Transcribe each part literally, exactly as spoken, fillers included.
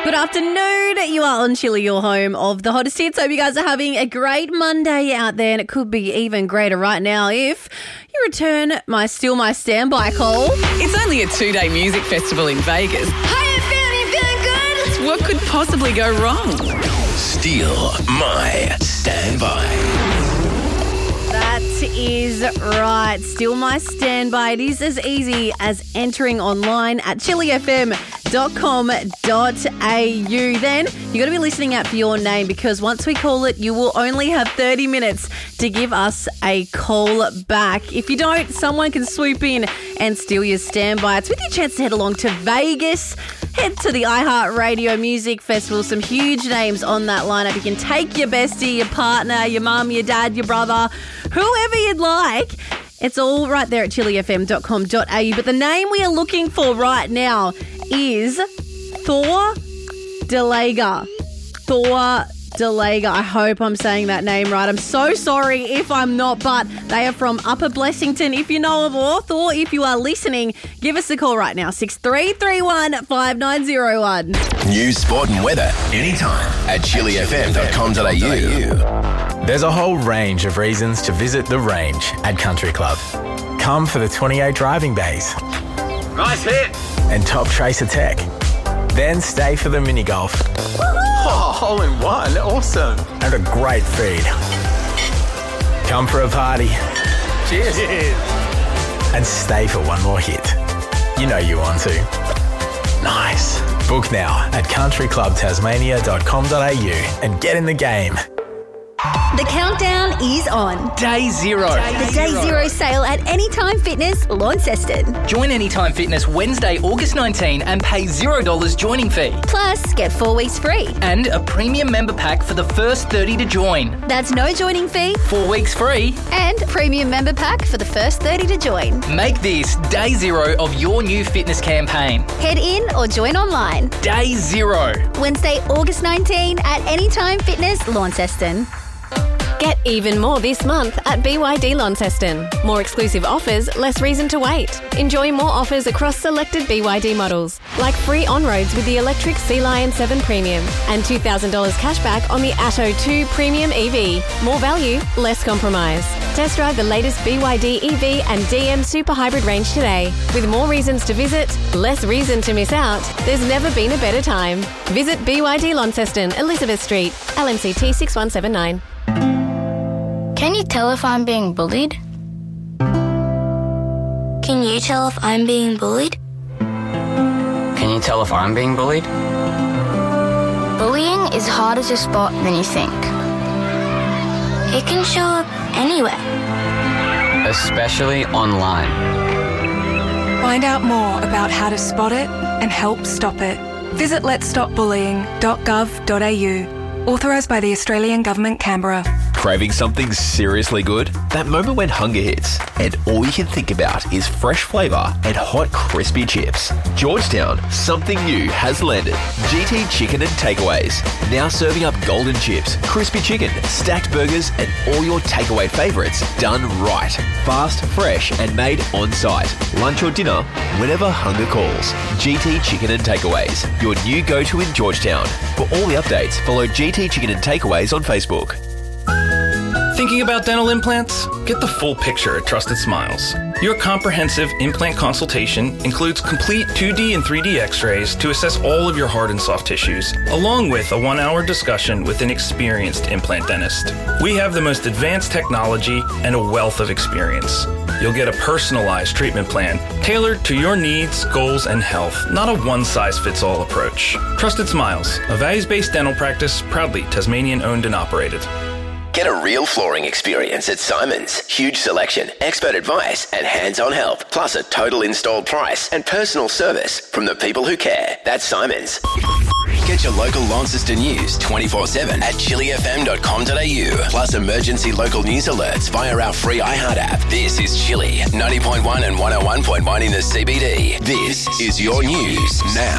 Good afternoon. You are on Chili, your home of the hottest hits. Hope you guys are having a great Monday out there, and it could be even greater right now if you return my Steal My Standby call. It's only a two-day music festival in Vegas. How you feeling? You feeling good? What could possibly go wrong? Steal My Standby. That is right. Steal My Standby. It is as easy as entering online at chili f m dot com dot a u. Then you got to be listening out for your name, because once we call it, you will only have thirty minutes to give us a call back. If you don't, someone can swoop in and steal your standby. It's with your chance to head along to Vegas. Head to the iHeartRadio Music Festival. Some huge names on that lineup. You can take your bestie, your partner, your mum, your dad, your brother, whoever you'd like. It's all right there at chili f m dot com dot a u. But the name we are looking for right now is Thor Delager. Thor Delager. I hope I'm saying that name right. I'm so sorry if I'm not, but they are from Upper Blessington. If you know of Thor, or if you are listening, give us a call right now. six three three one five nine zero one. News, sport and weather anytime at chili f m dot com dot a u. There's a whole range of reasons to visit the range at Country Club. Come for the twenty-eight driving bays. Nice hit. And top tracer tech. Then stay for the mini golf. Oh, hole in one. Awesome. And a great feed. Come for a party. Cheers. Cheers. And stay for one more hit. You know you want to. Nice. Book now at country club tasmania dot com dot a u and get in the game. The countdown is on. Day zero. The Day Zero sale at Anytime Fitness, Launceston. Join Anytime Fitness Wednesday, August nineteenth and pay zero dollars joining fee. Plus, get four weeks free. And a premium member pack for the first thirty to join. That's no joining fee. Four weeks free. And premium member pack for the first thirty to join. Make this Day Zero of your new fitness campaign. Head in or join online. Day Zero. Wednesday, August nineteenth at Anytime Fitness, Launceston. Get even more this month at B Y D Launceston. More exclusive offers, less reason to wait. Enjoy more offers across selected B Y D models, like free on-roads with the electric Sea Lion seven Premium and two thousand dollars cashback on the Atto two Premium E V. More value, less compromise. Test drive the latest B Y D E V and D M Super Hybrid range today. With more reasons to visit, less reason to miss out, there's never been a better time. Visit B Y D Launceston, Elizabeth Street, L M C T six one seven nine. Can you tell if I'm being bullied? Can you tell if I'm being bullied? Can you tell if I'm being bullied? Bullying is harder to spot than you think. It can show up anywhere. Especially online. Find out more about how to spot it and help stop it. Visit lets stop bullying dot gov dot a u. Authorised by the Australian Government, Canberra. Craving something seriously good? That moment when hunger hits and all you can think about is fresh flavour and hot crispy chips. Georgetown, something new has landed. G T Chicken and Takeaways. Now serving up golden chips, crispy chicken, stacked burgers and all your takeaway favourites done right. Fast, fresh and made on site. Lunch or dinner, whenever hunger calls. G T Chicken and Takeaways, your new go-to in Georgetown. For all the updates, follow G T Chicken and Takeaways on Facebook. Thinking about dental implants? Get the full picture at Trusted Smiles. Your comprehensive implant consultation includes complete two D and three D x-rays to assess all of your hard and soft tissues, along with a one-hour discussion with an experienced implant dentist. We have the most advanced technology and a wealth of experience. You'll get a personalized treatment plan tailored to your needs, goals, and health, not a one-size-fits-all approach. Trusted Smiles, a values-based dental practice, proudly Tasmanian-owned and operated. Get a real flooring experience at Simon's. Huge selection, expert advice and hands-on help, plus a total installed price and personal service from the people who care. That's Simon's. Get your local Launceston news twenty-four seven at chili f m dot com dot a u, plus emergency local news alerts via our free iHeart app. This is Chili, ninety point one and one oh one point one in the C B D. This is your news now.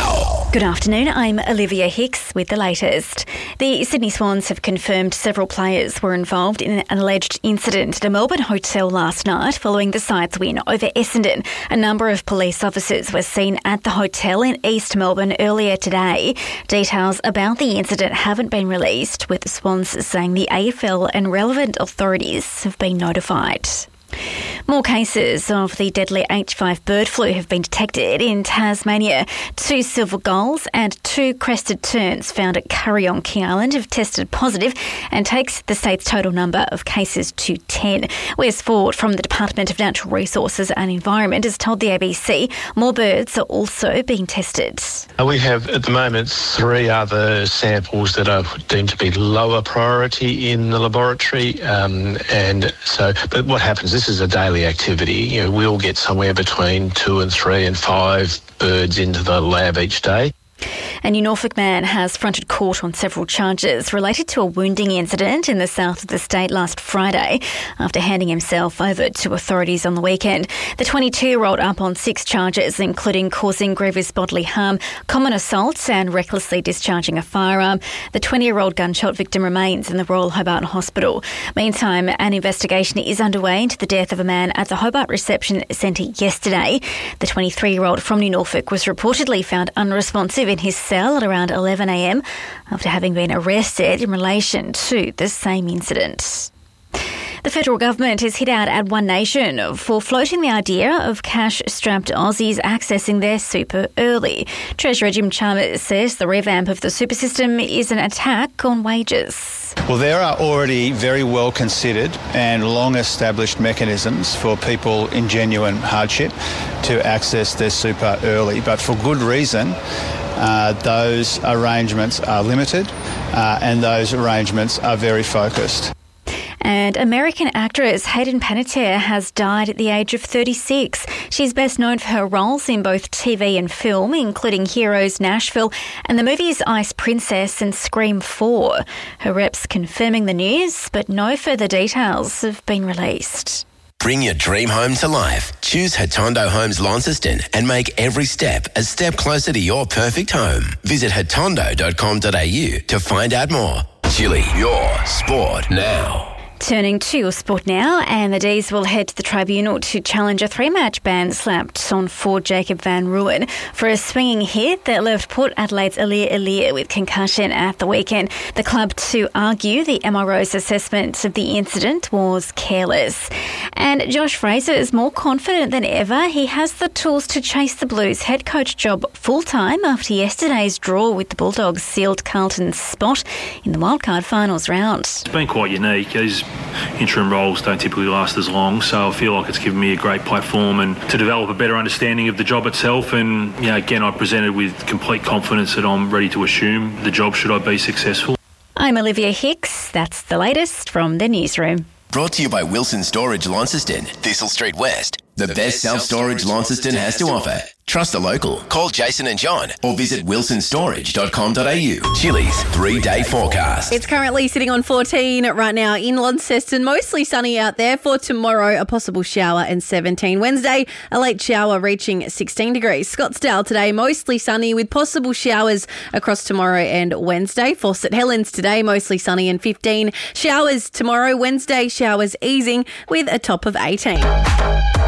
Good afternoon, I'm Olivia Hicks with the latest. The Sydney Swans have confirmed several players were involved in an alleged incident at a Melbourne hotel last night following the side's win over Essendon. A number of police officers were seen at the hotel in East Melbourne earlier today. Details about the incident haven't been released, with the Swans saying the A F L and relevant authorities have been notified. More cases of the deadly H five bird flu have been detected in Tasmania. Two silver gulls and two crested terns found at Curry on King Island have tested positive and takes the state's total number of cases to ten. Wes Ford from the Department of Natural Resources and Environment has told the A B C more birds are also being tested. We have at the moment three other samples that are deemed to be lower priority in the laboratory, um, and so but what happens, this is a daily activity. You know, we'll get somewhere between two and three and five birds into the lab each day. A New Norfolk man has fronted court on several charges related to a wounding incident in the south of the state last Friday after handing himself over to authorities on the weekend. The twenty-two-year-old up on six charges, including causing grievous bodily harm, common assault and recklessly discharging a firearm. The twenty-year-old gunshot victim remains in the Royal Hobart Hospital. Meantime, an investigation is underway into the death of a man at the Hobart Reception Centre yesterday. The twenty-three-year-old from New Norfolk was reportedly found unresponsive in his cell at around eleven a m after having been arrested in relation to the same incident. The federal government has hit out at One Nation for floating the idea of cash-strapped Aussies accessing their super early. Treasurer Jim Chalmers says the revamp of the super system is an attack on wages. Well, there are already very well considered and long established mechanisms for people in genuine hardship to access their super early, but for good reason. Uh, those arrangements are limited uh, and those arrangements are very focused. And American actress Hayden Panettiere has died at the age of thirty-six. She's best known for her roles in both T V and film, including Heroes, Nashville, and the movies Ice Princess and Scream four. Her reps confirming the news, but no further details have been released. Bring your dream home to life. Choose Hatondo Homes Launceston and make every step a step closer to your perfect home. Visit hatondo dot com dot a u to find out more. Chili, your sport now. Turning to your sport now, and the D's will head to the tribunal to challenge a three-match ban slapped on forward Jacob van Rooyen for a swinging hit that left Port Adelaide's Alir Alir with concussion at the weekend. The club to argue the M R O's assessment of the incident was careless. And Josh Fraser is more confident than ever. He has the tools to chase the Blues head coach job full-time after yesterday's draw with the Bulldogs sealed Carlton's spot in the wildcard finals round. It's been quite unique. These interim roles don't typically last as long, so I feel like it's given me a great platform and to develop a better understanding of the job itself. And you know, again, I presented with complete confidence that I'm ready to assume the job should I be successful. I'm Olivia Hicks. That's the latest from the newsroom. Brought to you by Wilson Storage Launceston, Thistle Street West. The best self-storage Launceston has to offer. Trust the local. Call Jason and John or visit wilson storage dot com dot a u. Chili's three-day forecast. It's currently sitting on fourteen right now in Launceston. Mostly sunny out there. For tomorrow, a possible shower and seventeen. Wednesday, a late shower reaching sixteen degrees. Scottsdale today, mostly sunny with possible showers across tomorrow and Wednesday. For St Helens today, mostly sunny and fifteen. Showers tomorrow, Wednesday, showers easing with a top of eighteen.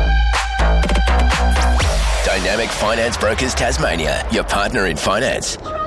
Dynamic Finance Brokers Tasmania, your partner in finance.